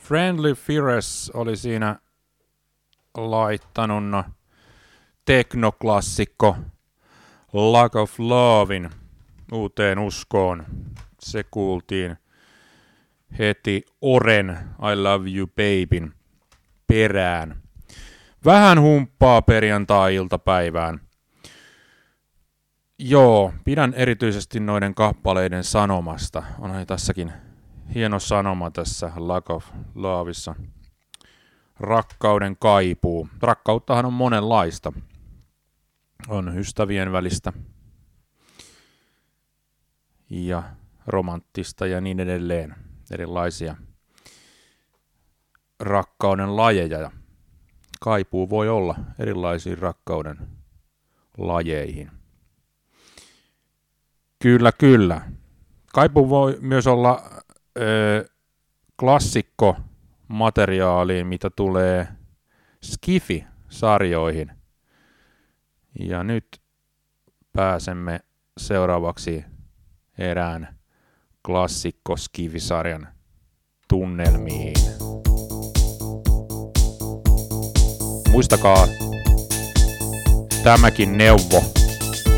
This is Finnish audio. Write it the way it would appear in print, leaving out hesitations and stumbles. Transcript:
Friendly Fires oli siinä laittanut teknoklassikko Lack of Lovein uuteen uskoon. Se kuultiin heti Oren I Love You Babyn perään. Vähän humppaa perjantai-iltapäivään. Joo, pidän erityisesti noiden kappaleiden sanomasta. Onhan tässäkin hieno sanoma tässä Lack of Loveissa. Rakkauden kaipuu. Rakkauttahan on monenlaista. On ystävien välistä ja romanttista ja niin edelleen. Erilaisia rakkauden lajeja. Ja kaipuu voi olla erilaisiin rakkauden lajeihin. Kyllä. Kaipuu voi myös olla klassikko materiaaliin, mitä tulee Skifi-sarjoihin. Ja nyt pääsemme seuraavaksi erään klassikko Skifi-sarjan tunnelmiin. Muistakaa tämäkin neuvo.